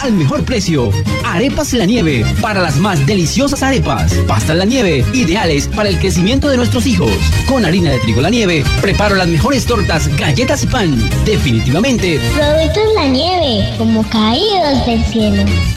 al mejor precio. Arepas La Nieve, para las más deliciosas arepas. Pastas La Nieve, ideales para el crecimiento de nuestros hijos. Con harina de trigo La Nieve, preparo las mejores tortas, galletas y pan. Definitivamente, Productos La Nieve, como caídos del cielo.